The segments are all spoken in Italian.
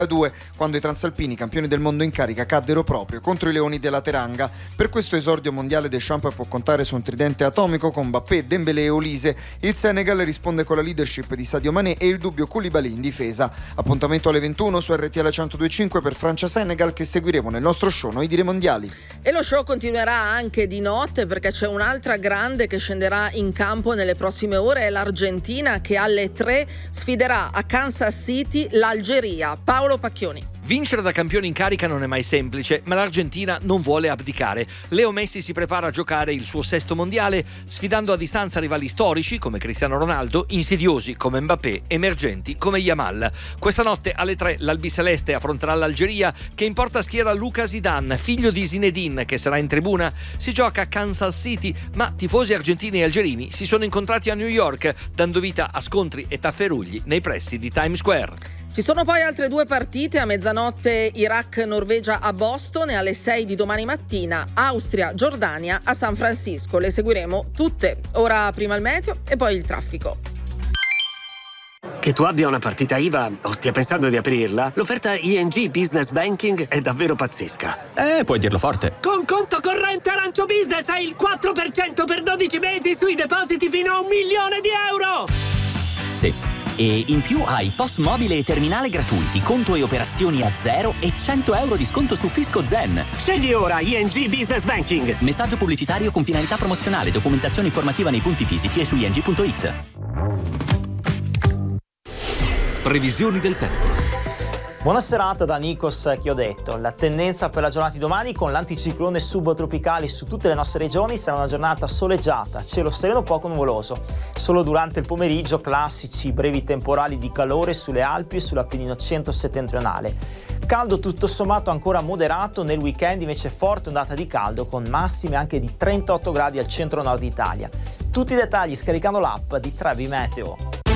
2, quando i transalpini, campioni del mondo in carica, caddero proprio contro i leoni della Teranga. Per questo esordio mondiale Deschamps può contare su un tridente atomico con Mbappé, Dembélé e Olise. Il Senegal risponde con la leadership di Sadio Mané e il dubbio Koulibaly in difesa. Appuntamento alle 21 su RTL 102.5 per Francia-Senegal, che seguiremo nel nostro show Noi Dire Mondiali. E lo show continuerà anche di notte, perché c'è un'altra grande che scenderà in campo nelle prossime ore, è l'Argentina, che alle 3 sfiderà a Kansas City l'Algeria. Paolo Pacchioni. Vincere da campione in carica non è mai semplice, ma l'Argentina non vuole abdicare. Leo Messi si prepara a giocare il suo 6º mondiale, sfidando a distanza rivali storici come Cristiano Ronaldo, insidiosi come Mbappé, emergenti come Yamal. Questa notte alle 3 l'albiceleste affronterà l'Algeria, che in porta schiera Luca Zidane, figlio di Zinedine, che sarà in tribuna. Si gioca a Kansas City, ma tifosi argentini e algerini si sono incontrati a New York, dando vita a scontri e tafferugli nei pressi di Times Square. Ci sono poi altre 2 partite: a mezzanotte Iraq-Norvegia a Boston e alle 6 di domani mattina Austria-Giordania a San Francisco. Le seguiremo tutte. Ora prima il meteo e poi il traffico. Che tu abbia una partita IVA o stia pensando di aprirla, l'offerta ING Business Banking è davvero pazzesca. Puoi dirlo forte. Con conto corrente Arancio Business hai il 4% per 12 mesi sui depositi fino a €1 milione. Sì. E in più hai POS mobile e terminale gratuiti, conto e operazioni a zero e €100 di sconto su Fisco Zen. Scegli ora ING Business Banking. Messaggio pubblicitario con finalità promozionale. Documentazione informativa nei punti fisici e su ing.it. Previsioni del tempo. Buona serata da Nikos Chiodetto. La tendenza per la giornata di domani, con l'anticiclone subtropicale su tutte le nostre regioni, sarà una giornata soleggiata, cielo sereno poco nuvoloso. Solo durante il pomeriggio classici brevi temporali di calore sulle Alpi e sull'Appennino centro-settentrionale. Caldo tutto sommato ancora moderato, nel weekend invece forte ondata di caldo con massime anche di 38 gradi al centro-nord Italia. Tutti i dettagli scaricando l'app di Trevi Meteo.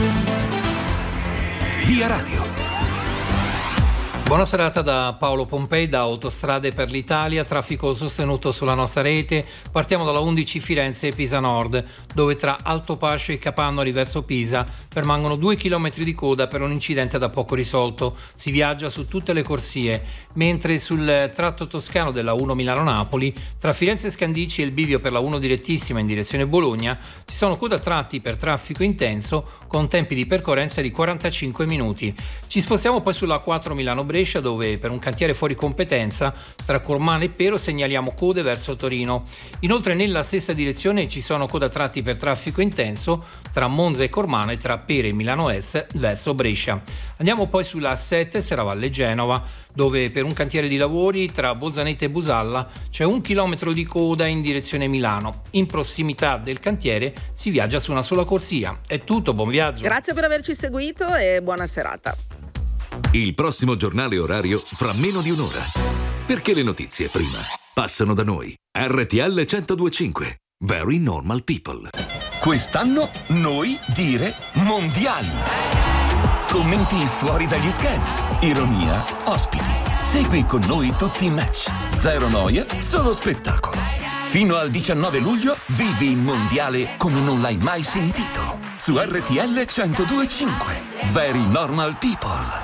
Via Radio. Buona serata da Paolo Pompei, da Autostrade per l'Italia. Traffico sostenuto sulla nostra rete. Partiamo dalla 11 Firenze e Pisa Nord, dove tra Altopascio e Capannori verso Pisa permangono 2 chilometri di coda per un incidente da poco risolto. Si viaggia su tutte le corsie, mentre sul tratto toscano della 1 Milano-Napoli, tra Firenze e Scandicci e il bivio per la 1 direttissima in direzione Bologna, ci sono coda tratti per traffico intenso con tempi di percorrenza di 45 minuti. Ci spostiamo poi sulla 4 Milano-Brescia, dove per un cantiere fuori competenza tra Cormano e Pero segnaliamo code verso Torino. Inoltre nella stessa direzione ci sono coda tratti per traffico intenso tra Monza e Cormano e tra Pero e Milano Est verso Brescia. Andiamo poi sulla A7 Serravalle Genova, dove per un cantiere di lavori tra Bolzanetta e Busalla c'è 1 chilometro di coda in direzione Milano. In prossimità del cantiere si viaggia su una sola corsia. È tutto, buon viaggio. Grazie per averci seguito e buona serata. Il prossimo giornale orario fra meno di un'ora. Perché le notizie prima passano da noi. RTL 102.5. Very Normal People. Quest'anno Noi Dire Mondiali. Commenti fuori dagli schemi. Ironia, ospiti. Segui con noi tutti i match. Zero noia, solo spettacolo. Fino al 19 luglio vivi il mondiale come non l'hai mai sentito. Su RTL 102.5. Very Normal People.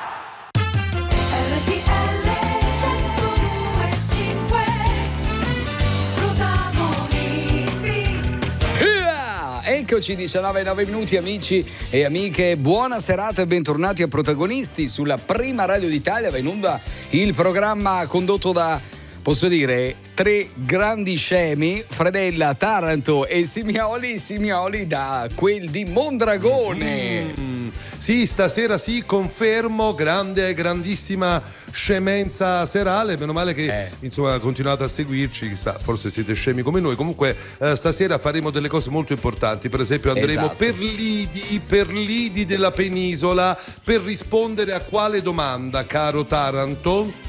Eccoci, 19:09 minuti, amici e amiche, buona serata e bentornati a Protagonisti sulla prima radio d'Italia. Va in onda il programma condotto da, posso dire, 3 grandi scemi, Fredella, Taranto e Simioli da quel di Mondragone. Sì, stasera sì, confermo, grandissima scemenza serale, meno male che insomma continuate a seguirci, chissà, forse siete scemi come noi. Comunque stasera faremo delle cose molto importanti, per esempio andremo per lidi della penisola per rispondere a quale domanda, caro Taranto?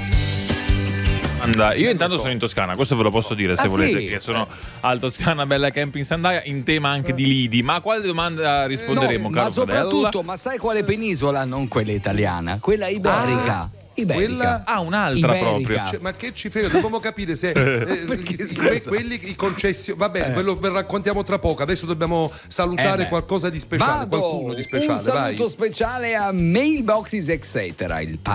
Io intanto sono in Toscana, questo ve lo posso dire se volete, che sono al Toscana Bella Camping Sandaia, in tema anche di lidi. Ma a quale domanda risponderemo, caro ma soprattutto, ma sai quale penisola? Non quella italiana, quella iberica. Iberica. Un'altra Iberica. proprio. Cioè, ma che ci frega, dobbiamo capire se quelli i concessi. Va bene, ve lo raccontiamo tra poco. Adesso dobbiamo salutare qualcosa di speciale, qualcuno di speciale. Un saluto speciale a Mailboxes Etc. Il